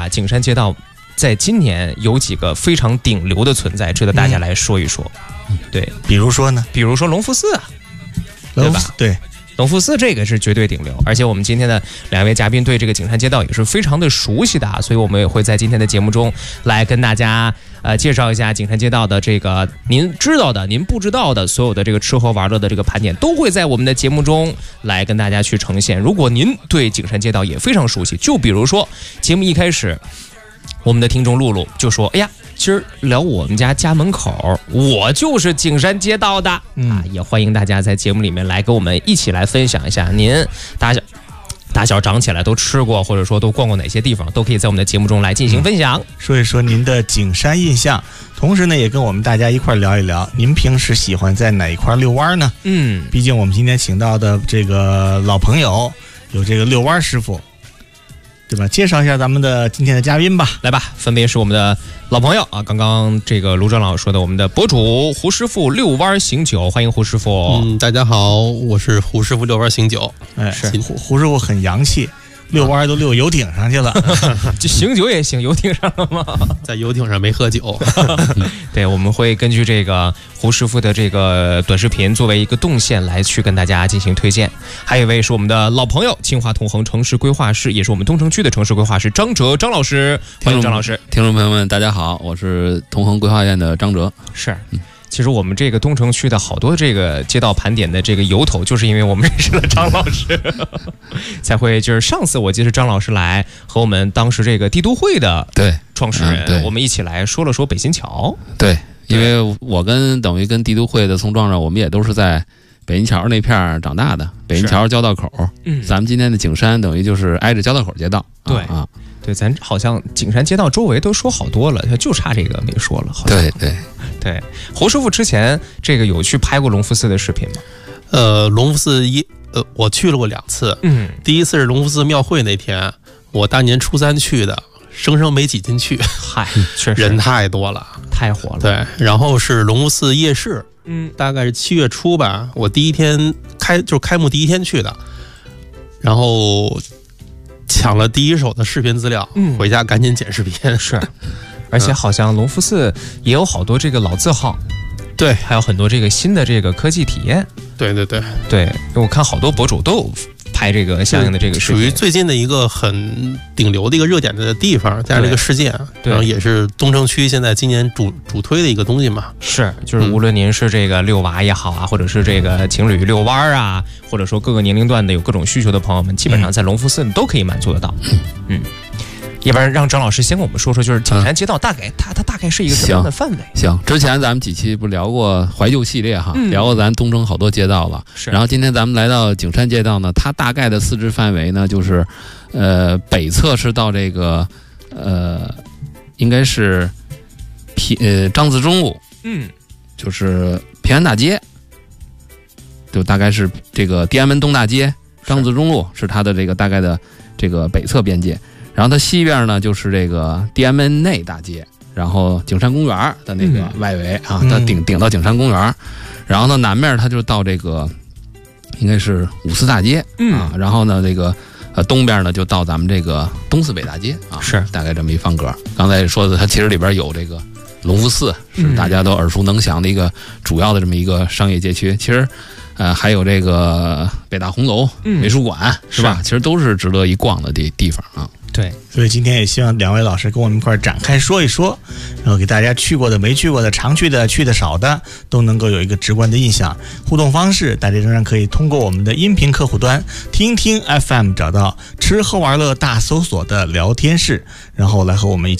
啊，景山街道在今年有几个非常顶流的存在，值得大家来说一说。对， 比如说呢？ 比如说隆福寺啊，对吧？ 对。 隆福寺这个是绝对顶流，而且我们今天的2位嘉宾对这个景山街道也是非常的熟悉的啊，所以我们也会在今天的节目中来跟大家介绍一下景山街道的这个您知道的、您不知道的所有的这个吃喝玩乐的这个盘点，都会在我们的节目中来跟大家去呈现。如果您对景山街道也非常熟悉，就比如说节目一开始，我们的听众露露就说：“哎呀，今儿聊我们家门口，我就是景山街道的啊！”也欢迎大家在节目里面来跟我们一起来分享一下，您大小长起来都吃过，或者说都逛过哪些地方，都可以在我们的节目中来进行分享， 说一说您的景山印象。同时呢，也跟我们大家一块聊一聊，您平时喜欢在哪一块遛弯呢？毕竟我们今天请到的这个老朋友有这个遛弯师傅，对吧？介绍一下咱们的今天的嘉宾吧。 来吧，分别是我们的老朋友啊，刚刚这个卢正老说的我们的博主胡师傅遛弯行酒，欢迎胡师傅。 大家好，我是胡师傅遛弯行酒。 是胡师傅很洋气，遛弯都遛游艇上去了。 这行酒也行，游艇上了吗？ 在游艇上没喝酒。 对，我们会根据这个胡师傅的这个短视频作为一个动线来去跟大家进行推荐。还有一位是我们的老朋友，清华同恒城市规划师，也是我们东城区的城市规划师张哲张老师，欢迎张老师。 听众朋友们，大家好，我是同恒规划院的张哲。 是。其实我们这个东城区的好多这个街道盘点的这个由头，就是因为我们认识了张老师，才会就是上次我记得张老师来和我们当时这个帝都会的创始人，我们一起来说了说北新桥。 对，因为我等于跟帝都会的从壮上，我们也都是在北新桥那片长大的，北新桥交道口。咱们今天的景山等于就是挨着交道口街道。 对啊。对，咱好像景山街道周围都说好多了，就差这个没说了。好像对，胡师傅之前这个有去拍过隆福寺的视频吗？ 隆福寺我去了过2次。第一次是隆福寺庙会那天，我大年初3去的，生没挤进去。 嗨，确实人太多了， 太火了。 对，然后是隆福寺夜市，大概是7月初吧，我第一天开幕第一天去的，然后抢了第一手的视频资料，回家赶紧剪视频。 是，而且好像隆福寺也有好多这个老字号， 对， 还有很多这个新的这个科技体验。对，我看好多博主都有拍这个相应的这个视频， 属于最近的一个很顶流的一个热点的地方，加上这个事件，然后也是东城区现在今年主推的一个东西嘛。 是，就是无论您是这个遛娃也好啊，或者是这个情侣遛弯啊，或者说各个年龄段的有各种需求的朋友们，基本上在隆福寺都可以满足得到。要不然让张老师先跟我们说说，就是景山街道大概它大概是一个什么样的范围？ 行，之前咱们几期不聊过怀旧系列哈，聊过咱东城好多街道了。 是。 然后今天咱们来到景山街道呢，它大概的4支范围呢，就是北侧是到这个应该是张自忠路，就是平安大街，就大概是这个地安门东大街，张自忠路是它的这个大概的这个北侧边界。然后它西边呢就是这个地安门内大街，然后景山公园的那个外围啊，它顶到景山公园，然后呢南面它就到这个应该是五四大街啊，然后呢这个东边呢就到咱们这个东四北大街啊， 是大概这么一方格。刚才说的它其实里边有这个隆福寺，是大家都耳熟能详的一个主要的这么一个商业街区。其实还有这个北大红楼美术馆，是吧？其实都是值得一逛的地方啊。 对， 所以今天也希望2位老师跟我们一块展开说一说，然后给大家去过的、没去过的、常去的、去的少的，都能够有一个直观的印象。互动方式，大家仍然可以通过我们的音频客户端听听 FM 找到吃喝玩乐大搜索的聊天室，然后来和我们一起